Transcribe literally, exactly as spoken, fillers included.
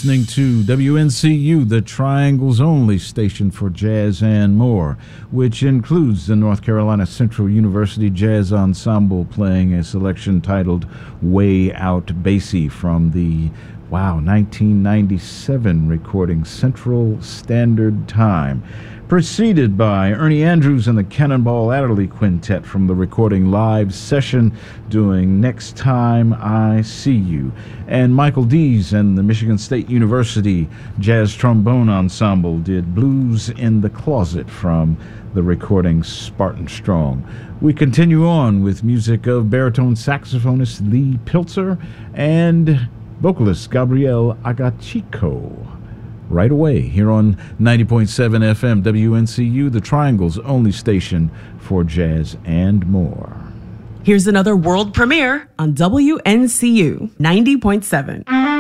listening to W N C U, the Triangle's only station for jazz and more, which includes the North Carolina Central University Jazz Ensemble playing a selection titled Way Out Basie from the, wow, nineteen ninety-seven recording Central Standard Time. Preceded by Ernie Andrews and the Cannonball Adderley Quintet from the recording Live Session doing Next Time I See You. And Michael Dees and the Michigan State University Jazz Trombone Ensemble did Blues in the Closet from the recording Spartan Strong. We continue on with music of baritone saxophonist Lee Pilzer and vocalist Gabriel Agachico. Right away here on ninety point seven F M W N C U, the Triangle's only station for jazz and more. Here's another world premiere on W N C U ninety point seven.